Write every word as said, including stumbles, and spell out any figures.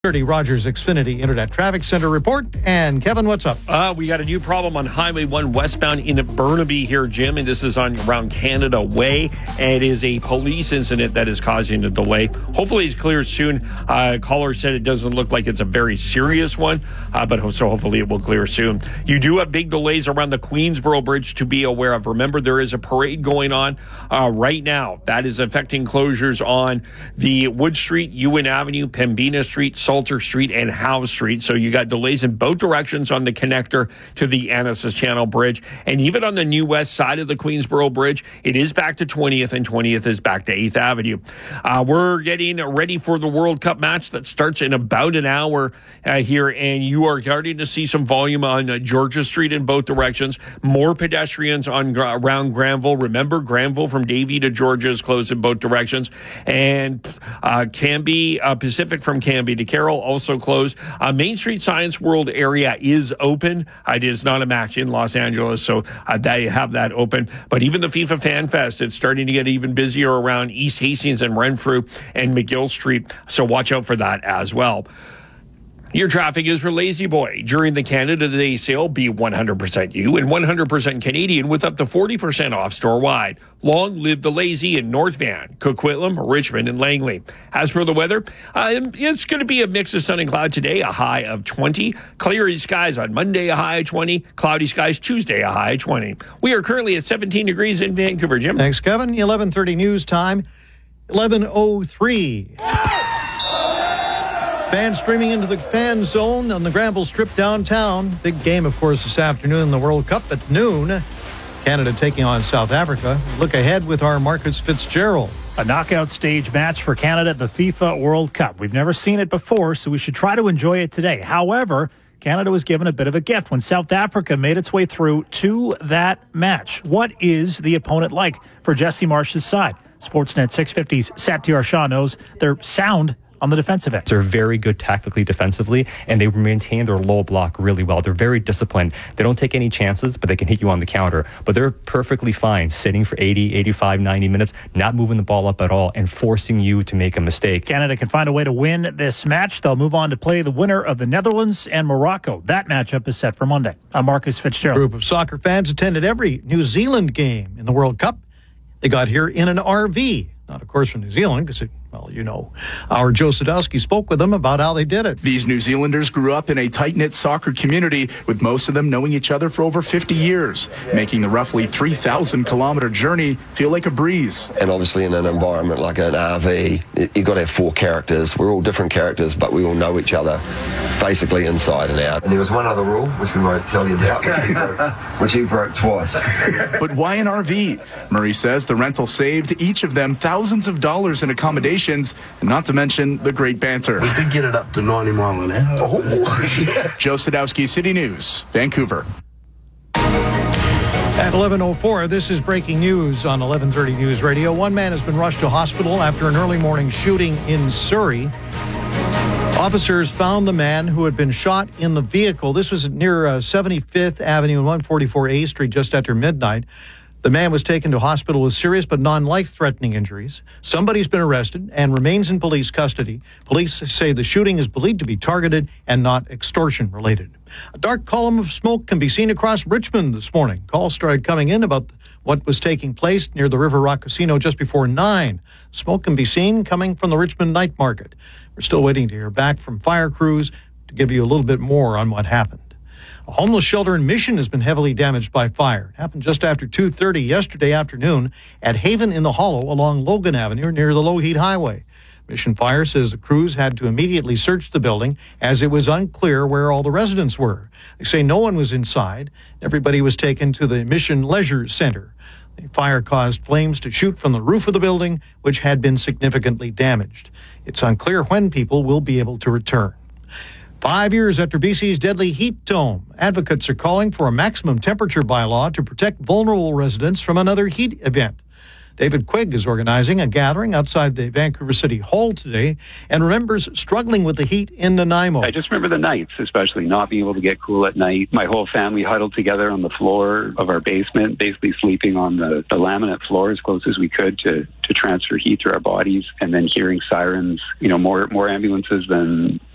thirty Rogers Xfinity Internet Traffic Center report. And Kevin, what's up? Uh, we got a new problem on Highway one westbound in Burnaby here, Jim, and this is on around Canada Way. And it is a police incident that is causing a delay. Hopefully it's cleared soon. Uh, caller said it doesn't look like it's a very serious one, uh, but so hopefully it will clear soon. You do have big delays around the Queensboro Bridge to be aware of. Remember, there is a parade going on uh, right now. That is affecting closures on the Wood Street, Ewan Avenue, Pembina Street, Salter Street, and Howe Street. So you got delays in both directions on the connector to the Annacis Channel Bridge. And even on the new west side of the Queensboro Bridge, it is back to twentieth, and twentieth is back to eighth Avenue. Uh, we're getting ready for the World Cup match that starts in about an hour uh, here, and you are starting to see some volume on uh, Georgia Street in both directions. More pedestrians on uh, around Granville. Remember, Granville from Davie to Georgia is closed in both directions. And uh, Canby, uh, Pacific from Canby to Carroll also closed. Uh, Main Street Science World area is open. Uh, it is not a match in Los Angeles, so uh, they have that open. But even the FIFA Fan Fest, it's starting to get even busier around East Hastings and Renfrew and McGill Street, so watch out for that as well. Your traffic is for Lazy Boy. During the Canada Day sale, be one hundred percent you and one hundred percent Canadian with up to forty percent off store-wide. Long live the Lazy in North Van, Coquitlam, Richmond, and Langley. As for the weather, uh, it's going to be a mix of sun and cloud today, a high of twenty. Cloudy skies on Monday, a high of twenty. Cloudy skies Tuesday, a high of twenty. We are currently at seventeen degrees in Vancouver, Jim. Thanks, Kevin. eleven thirty news time, eleven oh three. Fans streaming into the fan zone on the Granville Strip downtown. Big game, of course, this afternoon in the World Cup at noon. Canada taking on South Africa. Look ahead with our Marcus Fitzgerald. A knockout stage match for Canada at the FIFA World Cup. We've never seen it before, so we should try to enjoy it today. However, Canada was given a bit of a gift when South Africa made its way through to that match. What is the opponent like for Jesse Marsh's side? Sportsnet six fifty's Satyar Shah knows they're sound on the defensive end. They're very good tactically defensively, and they maintain their low block really well. They're very disciplined. They don't take any chances, but they can hit you on the counter. But they're perfectly fine sitting for eighty, eighty-five, ninety minutes, not moving the ball up at all, and forcing you to make a mistake. Canada can find a way to win this match. They'll move on to play the winner of the Netherlands and Morocco. That matchup is set for Monday. I'm Marcus Fitzgerald. A group of soccer fans attended every New Zealand game in the World Cup. They got here in an R V. Not, of course, from New Zealand, because, well, you know, our Joe Sadowski spoke with them about how they did it. These New Zealanders grew up in a tight-knit soccer community, with most of them knowing each other for over fifty years, making the roughly three thousand kilometer journey feel like a breeze. And obviously in an environment like an R V, you've got to have four characters. We're all different characters, but we all know each other basically inside and out. And there was one other rule, which we won't tell you about, which you broke, which you broke twice. But why an R V? Murray says the rental saved each of them thousands of dollars in accommodations, and not to mention the great banter. We did get it up to ninety mile an hour. Oh. Joe Sadowski, City News, Vancouver. At eleven oh four, this is breaking news on eleven thirty News Radio. One man has been rushed to hospital after an early morning shooting in Surrey. Officers found the man who had been shot in the vehicle. This was near uh, seventy-fifth Avenue and one forty-four A Street just after midnight. The man was taken to hospital with serious but non-life-threatening injuries. Somebody's been arrested and remains in police custody. Police say the shooting is believed to be targeted and not extortion-related. A dark column of smoke can be seen across Richmond this morning. Calls started coming in about what was taking place near the River Rock Casino just before nine. Smoke can be seen coming from the Richmond Night Market. We're still waiting to hear back from fire crews to give you a little bit more on what happened. A homeless shelter in Mission has been heavily damaged by fire. It happened just after two thirty yesterday afternoon at Haven in the Hollow along Logan Avenue near the Lougheed Highway. Mission Fire says the crews had to immediately search the building as it was unclear where all the residents were. They say no one was inside. Everybody was taken to the Mission Leisure Center. The fire caused flames to shoot from the roof of the building, which had been significantly damaged. It's unclear when people will be able to return. Five years after B C's deadly heat dome, advocates are calling for a maximum temperature bylaw to protect vulnerable residents from another heat event. David Quigg is organizing a gathering outside the Vancouver City Hall today and remembers struggling with the heat in Nanaimo. I just remember the nights, especially not being able to get cool at night. My whole family huddled together on the floor of our basement, basically sleeping on the, the laminate floor as close as we could to, to transfer heat through our bodies, and then hearing sirens, you know, more more ambulances than